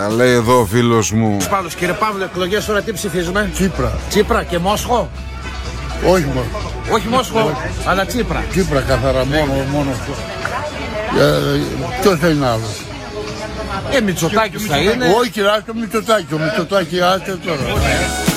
λέει εδώ ο φίλος μου. Παύλος, κύριε Παύλο, εκλογές τώρα τι ψηφίζουμε? Τσίπρα. Τσίπρα και Μόσχο. Όχι μόνο. Όχι Μόσχο, αλλά Τσίπρα. Τσίπρα καθαρά, μόνο αυτό. Ποιος θα είναι άλλος? Μητσοτάκης θα είναι. Όχι, άσε το Μητσοτάκη. Ο Μητσοτάκη άσε τώρα.